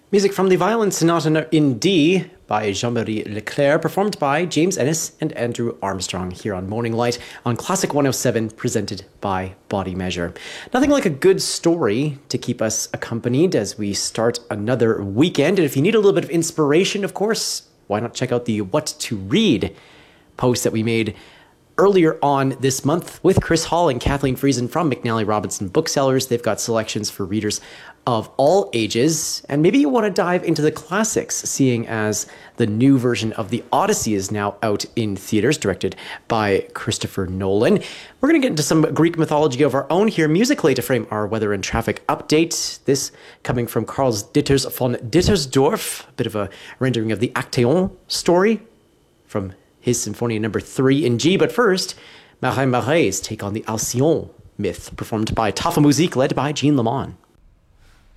Music from the Violin Sonata in D by Jean-Marie Leclerc, performed by James Ennis and Andrew Armstrong here on Morning Light on Classic 107, presented by Body Measure. Nothing like a good story to keep us accompanied as we start another weekend. And if you need a little bit of inspiration, of course, why not check out the What to Read post that we made earlier on this month with Chris Hall and Kathleen Friesen from McNally Robinson Booksellers. They've got selections for readers of all ages, and maybe you want to dive into the classics, seeing as the new version of The Odyssey is now out in theaters, directed by Christopher Nolan. We're going to get into some Greek mythology of our own here musically to frame our weather and traffic update. This coming from Karl Ditters von Dittersdorf, a bit of a rendering of the Actaeon story from his Symphony No. 3 in G. But first, Marais Marais' take on the Alcyon myth, performed by Tafa Musique, led by Jean Lamont.